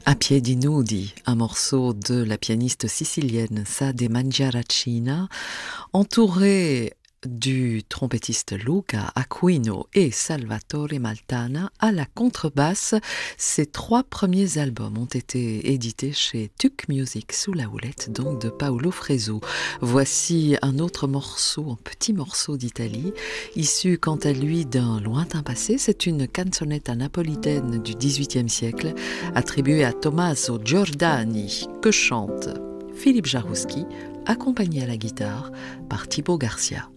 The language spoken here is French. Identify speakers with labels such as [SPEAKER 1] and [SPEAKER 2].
[SPEAKER 1] A piedi nudi, un morceau de la pianiste sicilienne Sade Mangiaracina, entourée du trompettiste Luca Aquino et Salvatore Maltana à la contrebasse. Ces trois premiers albums ont été édités chez Tuc Music sous la houlette donc de Paolo Fresu. Voici un autre morceau, un petit morceau d'Italie, issu quant à lui d'un lointain passé. C'est une canzonetta napolitaine du XVIIIe siècle, attribuée à Tommaso Giordani, que chante Philippe Jarouski, accompagné à la guitare par Thibaut Garcia.